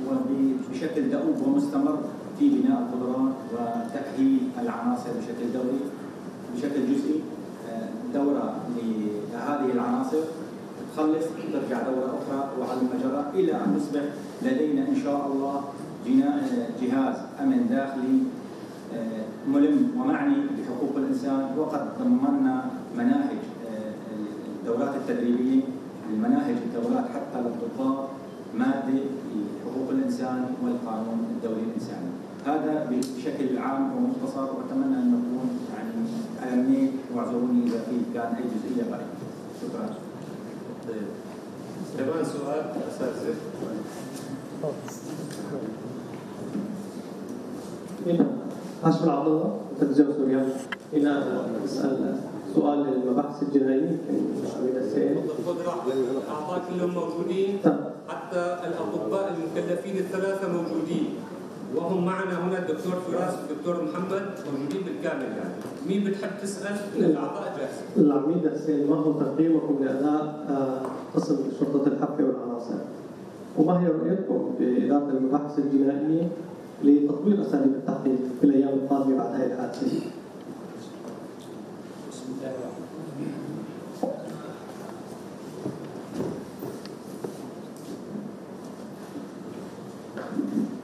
وبشكل دؤوب ومستمر في بناء القدرات وتأهيل العناصر بشكل جزئي. دورة لهذه العناصر تخلص ترجع دورة أخرى وعلى المجرى إلى أن يصبح لدينا إن شاء الله جهاز أمن داخلي ملم ومعني بحقوق الإنسان. وقد ضمننا مناهج الدورات التدريبية، المناهج الدورات حتى للضباط مادة لحقوق الإنسان والقانون الدولي الإنساني. هذا بشكل عام ومختصر، وأتمنى أن نكون ألميت واعذروني إذا في كان أي جزئية غير. شكرا. كمان سؤال أساسي. هنا هاشم عبد الله تلفزيون سوريا. هنا نسأل سؤال للمباحث الجنائية عميد السيد. الأعضاء كلهم موجودين، حتى الأطباء المكلفين الثلاثة موجودين، وهم معنا هنا الدكتور فراس والدكتور محمد موجودين بالكامل. يعني مين بتحب تسأل؟ الأعضاء جاهزين. العميد السيد، ما هو تقييمكم لأداء قسم شرطة الحبكة والعناصر؟ وما هي رؤيتكم بإدارة المباحث الجنائية لتطوير أساليب التحقيق في الأيام القادمة بعد هذه الحادثة؟ بسم الله الرحمن الرحيم.